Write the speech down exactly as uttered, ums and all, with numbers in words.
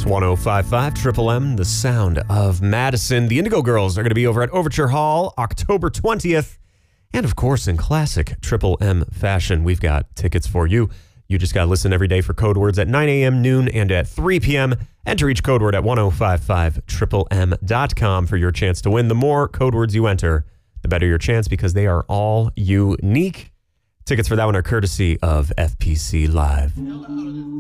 It's one oh five point five Triple M, the sound of Madison. The Indigo Girls are going to be over at Overture Hall October twentieth. And of course, in classic Triple M fashion, we've got tickets for you. You just got to listen every day for code words at nine a.m., noon, and at three p.m. Enter each code word at ten fifty-five triple m dot com for your chance to win. The more code words you enter, the better your chance because they are all unique. Tickets for that one are courtesy of F P C Live.